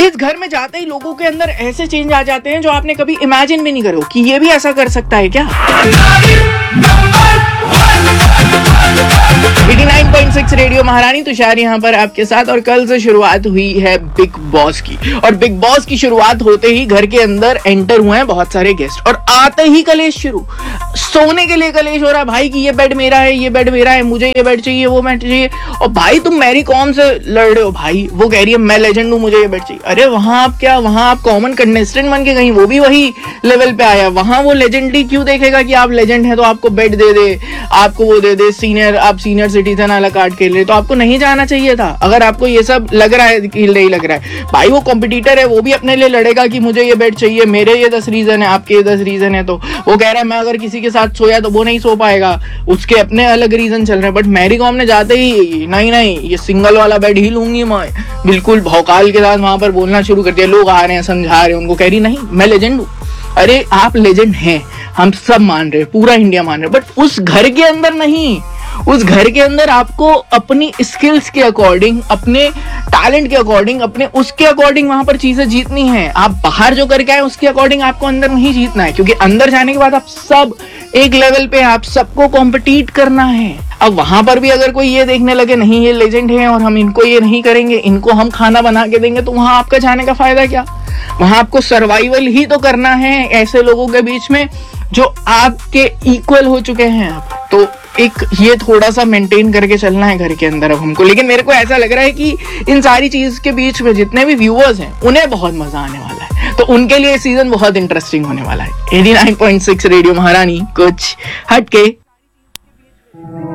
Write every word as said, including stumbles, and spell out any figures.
इस घर में जाते ही लोगों के अंदर ऐसे चेंज आ जाते हैं जो आपने कभी इमेजिन भी नहीं करो कि ये भी ऐसा कर सकता है क्या। नवासी पॉइंट सिक्स रेडियो महारानी तुषार यहाँ पर आपके साथ। और कल से शुरुआत हुई है बिग बॉस की, और बिग बॉस की शुरुआत होते ही घर के अंदर एंटर हुए हैं बहुत सारे गेस्ट, और आते ही कलेश शुरू। सोने के लिए कलेश हो रहा भाई कि ये बेड मेरा है, ये बेड मेरा है, मुझे ये बेड चाहिए, वो बेड चाहिए। और भाई तुम मैरी कॉम से लड़ रहे हो भाई, वो कह रही है मैं लेजेंड हूँ, मुझे ये बेड चाहिए। अरे वहां आप क्या, वहां आप कॉमन कंटेस्टेंट बन के गई, वो भी वही लेवल पे आया। वहां वो लेजेंडरी क्यों देखेगा कि आप लेजेंड है तो आपको बेड दे दे, आपको वो दे दे, सीनियर आप सीनियर सिटीजन वाला कार्ड खेल रहे, तो आपको नहीं जाना चाहिए था। अगर आपको ये सब लग रहा है कि नहीं लग रहा है, भाई वो कॉम्पिटिटर है, वो भी अपने लिए लड़ेगा कि मुझे ये बेड चाहिए, मेरे ये दस रीजन है, आपके ये दस रीजन है। तो वो कह रहा है मैं अगर किसी के साथ सोया तो वो नहीं सो पाएगा, उसके अपने अलग रीजन चल रहे हैं। बट मैरी कॉम ने जाते ही नहीं नहीं ये सिंगल वाला बेड ही लूंगी मैं, बिल्कुल भौकाल के साथ वहां पर बोलना शुरू कर दिया। लोग आ रहे हैं, समझा रहे हैं उनको, कह रही नहीं मैं लेजेंड हूँ। अरे आप लेजेंड हैं, हम सब मान रहे, पूरा इंडिया मान रहे, बट उस घर के अंदर नहीं। उस घर के अंदर आपको अपनी स्किल्स के अकॉर्डिंग, अपने टैलेंट के अकॉर्डिंग, अपने उसके अकॉर्डिंग वहां पर चीजें जीतनी है। आप बाहर जो करके आए उसके अकॉर्डिंग आपको अंदर नहीं जीतना है, क्योंकि अंदर जाने के बाद आप सब एक लेवल पे, आप सबको कॉम्पिटिट करना है। अब वहां पर भी अगर कोई ये देखने लगे नहीं ये लेजेंड है और हम इनको ये नहीं करेंगे, इनको हम खाना बना के देंगे, तो वहां आपका जाने का फायदा क्या। वहां आपको सर्वाइवल ही तो करना है ऐसे लोगों के बीच में जो आपके इक्वल हो चुके हैं। अब तो एक ये थोड़ा सा मेंटेन करके चलना है घर के अंदर अब हमको। लेकिन मेरे को ऐसा लग रहा है कि इन सारी चीज के बीच में जितने भी व्यूअर्स हैं उन्हें बहुत मजा आने वाला है, तो उनके लिए सीजन बहुत इंटरेस्टिंग होने वाला है। Eighty nine point six radio महारानी, कुछ हटके।